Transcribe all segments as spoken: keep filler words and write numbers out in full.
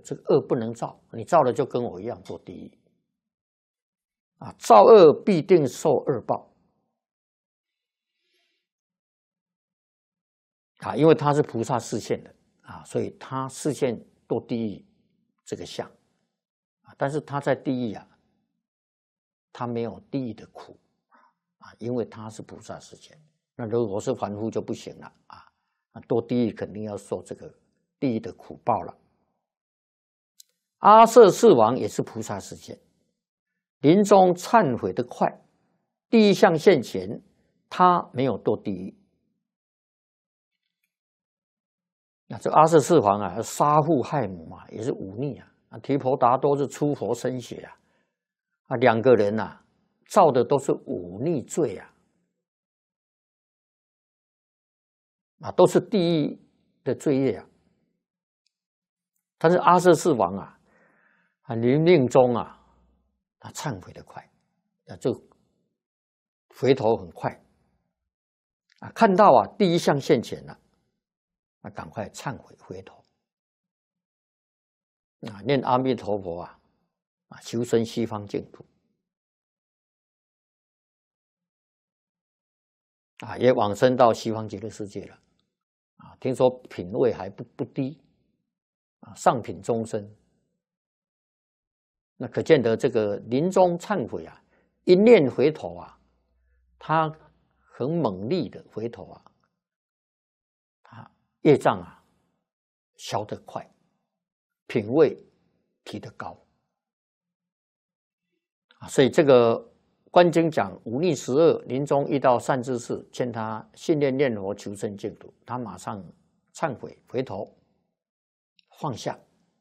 这个恶不能造，你造了就跟我一样做地狱啊！造恶必定受恶报啊！因为他是菩萨示现的啊，所以他示现堕地狱这个相啊，但是他在地狱啊，他没有地狱的苦啊，因为他是菩萨示现。那如果是凡夫就不行了啊，堕地狱肯定要受这个地狱的苦报了。阿阇世王也是菩萨示现，临终忏悔的快，地狱相现前，他没有堕地狱。那这阿阇世王啊，杀父害母嘛，也是忤逆啊。啊，提婆达多是出佛身血啊，啊，两个人啊，造的都是忤逆罪啊，啊，都是地狱的罪业啊。但是阿阇世王啊，啊，临命终啊，他忏悔的快，啊，就回头很快，啊，看到啊第一相现前了，啊，赶快忏悔回头，啊，念阿弥陀佛啊，啊，求生西方净土，啊，也往生到西方极乐世界了，啊，听说品位还不不低，啊，上品终身。那可见得这个临终忏悔啊，一念回头啊，他很猛力的回头啊，他业障啊消得快，品位提得高啊，所以这个观经讲忤逆十恶，临终遇到善知识，劝他信念念佛求生净土，他马上忏悔回头放下。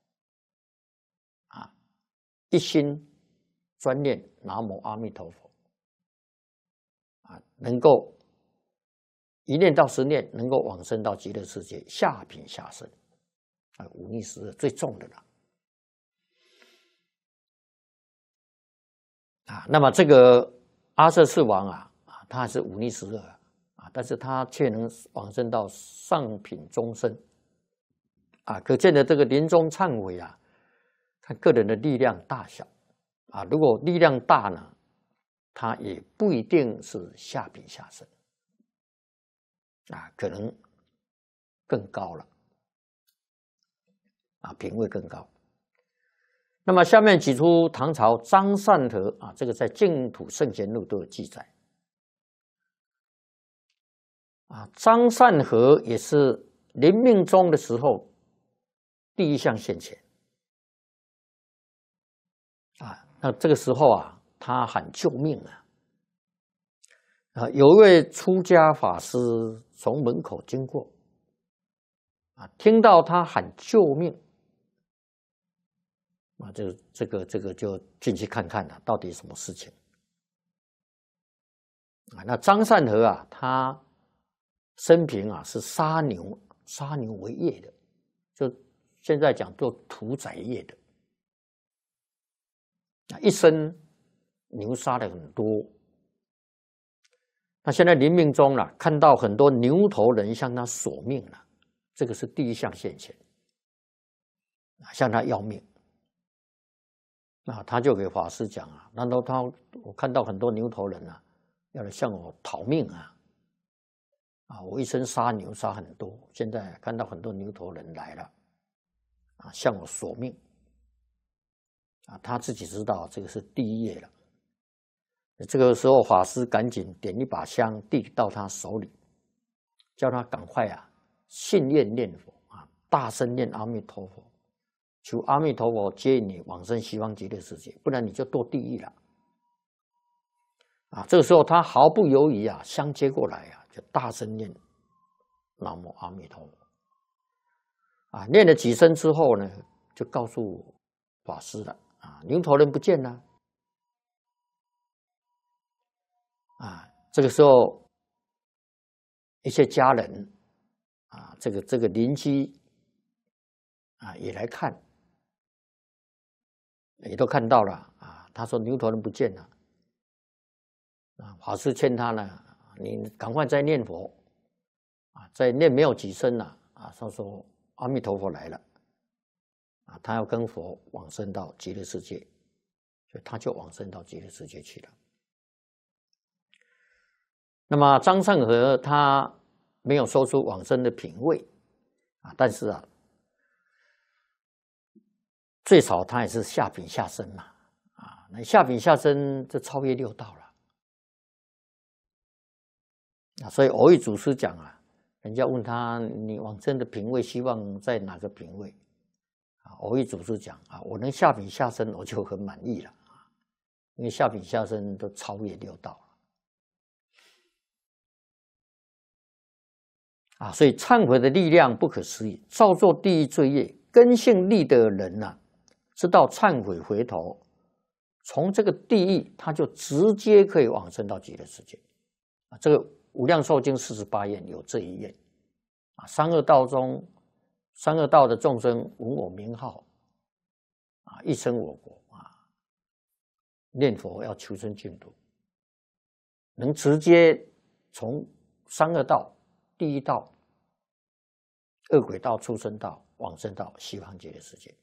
一心专念南无阿弥陀佛啊，能够一念到十念，能够往生到极乐世界下品下生啊，忤逆十恶最重的了啊。那么这个阿阇世王啊，啊，他是忤逆十恶啊，但是他却能往生到上品终身啊，可见的这个临终忏悔啊。看个人的力量大小啊，如果力量大呢，他也不一定是下品下生啊，可能更高了啊，品位更高。那么下面举出唐朝张善和啊，这个在《净土圣贤录》都有记载啊，张善和也是临命终的时候，第一相现前。啊，那这个时候啊，他喊救命啊！啊，有一位出家法师从门口经过，啊，听到他喊救命，啊，就这个这个就进去看看了，到底什么事情？啊，那张善和啊，他生平啊是杀牛，杀牛为业的，就现在讲做屠宰业的。一生牛杀了很多，那现在临命终了，看到很多牛头人向他索命了，这个是第一相现前，向他要命，那他就给法师讲啊，难道他我看到很多牛头人啊，要来向我讨命啊？啊，我一生杀牛杀很多，现在看到很多牛头人来了，啊，向我索命。啊，他自己知道这个是第一业了。这个时候，法师赶紧点一把香递到他手里，叫他赶快啊，信愿念佛啊，大声念阿弥陀佛，求阿弥陀佛接引你往生西方极乐世界，不然你就堕地狱了。啊，这个时候他毫不犹豫啊，香接过来啊，就大声念南无阿弥陀佛。啊，念了几声之后呢，就告诉法师了。啊，牛头人不见了。啊，这个时候，一些家人啊，这个这个邻居啊，也来看，也都看到了啊。他说牛头人不见了。啊，法师劝他呢，你赶快再念佛啊，再念没有几声了啊，他说阿弥陀佛来了。 啊，他要跟佛往生到极乐世界，所以他就往生到极乐世界去了。那么张善和他没有说出往生的品位啊，但是啊，最少他也是下品下生嘛，啊，那下品下生就超越六道了啊，所以偶益祖师讲啊，人家问他你往生的品位希望在哪个品位啊？偶益祖师讲啊，我能下品下生我就很满意了啊，因为下品下生都超越六道了啊，所以忏悔的力量不可思议，造作地狱罪业根性利的人呐、啊，知道忏悔回头，从这个地狱他就直接可以往生到极乐世界啊。这个无量寿经四十八愿有这一愿啊，三恶道中，三恶道的众生闻我名号啊，一生我国啊，念佛要求生净土，能直接从三恶道、地狱道、恶鬼道、畜生道往生到西方极乐世界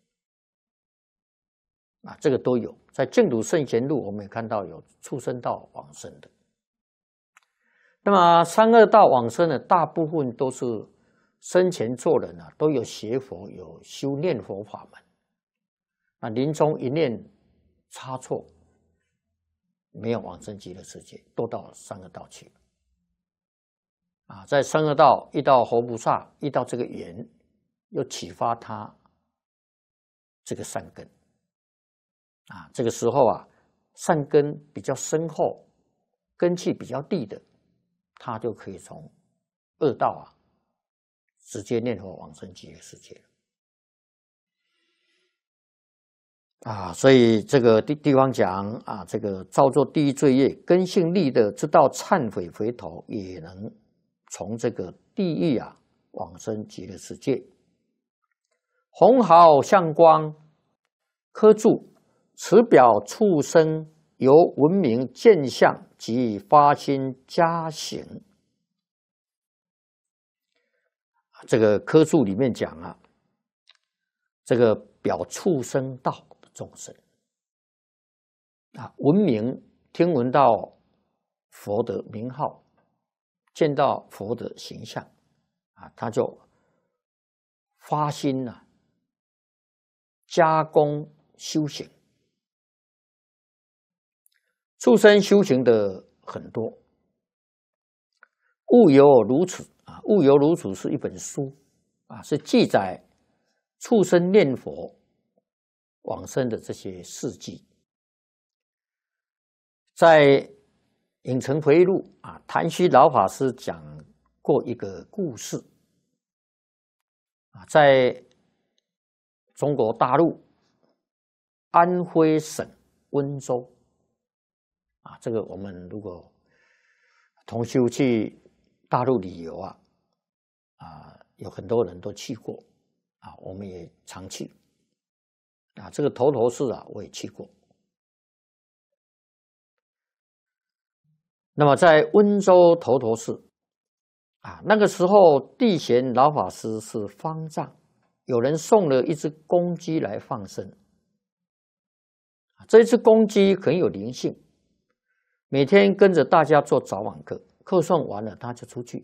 啊，这个都有。在净土圣贤录，我们也看到有畜生道往生的。那么三恶道往生的大部分都是生前做人啊，都有学佛，有修念佛法门。那临终一念差错，没有往生极乐世界，都到三恶道去了。啊，在三恶道遇到活菩萨，遇到这个缘，又启发他这个善根。啊，这个时候啊，善根比较深厚，根气比较低的，他就可以从恶道啊，直接念佛往生极乐世界了。啊，所以这个地地方讲啊，这个造作地狱罪业，根性利的，知道忏悔回头，也能从这个地狱啊往生极乐世界。红毫相光刻注。此表畜生由闻名见相及发心加行。这个科注里面讲啊，这个表畜生道的众生啊，闻名听闻到佛的名号，见到佛的形象啊，他就发心啊，加功修行。畜生修行的很多，物有如此啊！物有如此是一本书啊，是记载畜生念佛往生的这些事迹。在《影城回忆录》啊，谭虚老法师讲过一个故事啊，在中国大陆安徽省温州。啊，这个我们如果同修去大陆旅游啊，啊，有很多人都去过啊，我们也常去啊。这个头头市啊，我也去过。那么在温州头头市啊，那个时候地贤老法师是方丈，有人送了一只公鸡来放生。这一只公鸡很有灵性。每天跟着大家做早晚课，课诵完了他就出去。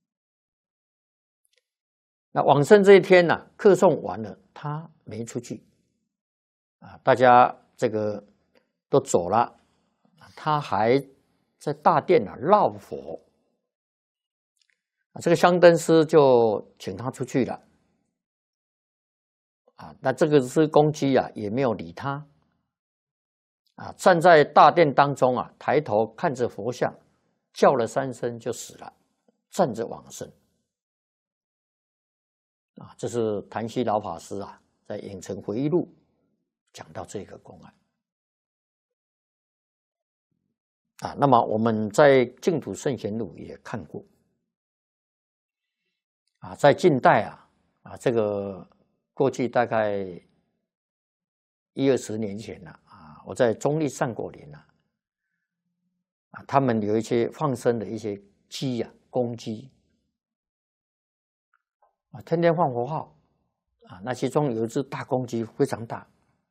那往生这一天呢、啊，课诵完了他没出去，啊，大家这个都走了，他还在大殿啊绕佛。啊，这个香灯师就请他出去了。啊，那这个只公鸡啊也没有理他。啊，站在大殿当中啊，抬头看着佛像，叫了三声就死了，站着往生。啊，这是谭虚老法师啊，在《影城回忆录》讲到这个公案。啊，那么我们在《净土圣贤录》也看过。啊，在近代啊，啊，这个过去大概一二十年前了啊。我在中立善果林啊，啊，他们有一些放生的一些鸡啊，公鸡啊，天天放佛号啊，那其中有一只大公鸡非常大，